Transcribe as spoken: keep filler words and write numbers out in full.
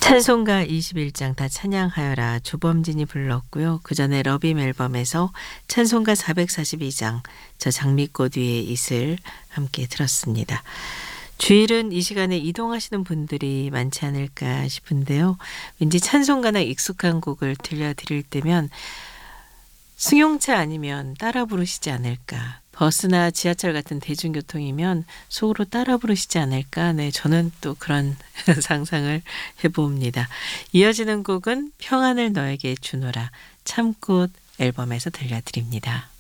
찬송가 이십일 장 다 찬양하여라 조범진이 불렀고요. 그 전에 러빔 앨범에서 찬송가 사백사십이 장 저 장미꽃 위에 이슬 함께 들었습니다. 주일은 이 시간에 이동하시는 분들이 많지 않을까 싶은데요. 왠지 찬송가나 익숙한 곡을 들려드릴 때면 승용차 아니면 따라 부르시지 않을까. 버스나 지하철 같은 대중교통이면 속으로 따라 부르시지 않을까. 네, 저는 또 그런 상상을 해봅니다. 이어지는 곡은 평안을 너에게 주노라 참꽃 앨범에서 들려드립니다.